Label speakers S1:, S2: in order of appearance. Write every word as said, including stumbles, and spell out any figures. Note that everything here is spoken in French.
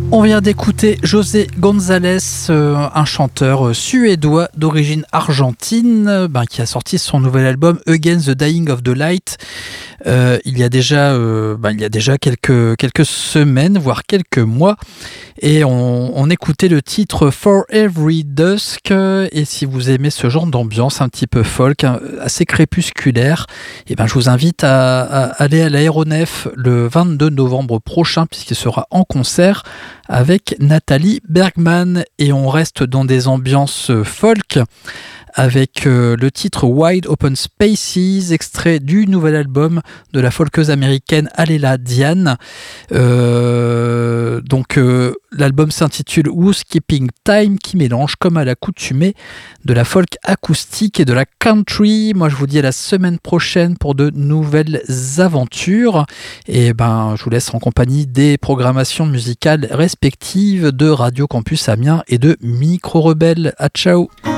S1: On vient d'écouter José González, euh, un chanteur euh, suédois d'origine argentine, euh, ben, qui a sorti son nouvel album Against the Dying of the Light. Euh, il y a déjà, euh, ben, il y a déjà quelques, quelques semaines, voire quelques mois, et on, on écoutait le titre For Every Dusk. Et si vous aimez ce genre d'ambiance un petit peu folk, hein, assez crépusculaire, et ben, je vous invite à, à aller à l'Aéronef le vingt-deux novembre prochain, puisqu'il sera en concert avec Nathalie Bergman. Et on reste dans des ambiances folk avec euh, le titre Wide Open Spaces, extrait du nouvel album de la folkeuse américaine Alela Diane. Euh, donc euh, l'album s'intitule Who's Keeping Time, qui mélange comme à l'accoutumée de la folk acoustique et de la country. Moi je vous dis à la semaine prochaine pour de nouvelles aventures, et ben je vous laisse en compagnie des programmations musicales respectives de Radio Campus Amiens et de Micro Rebelle. À ciao.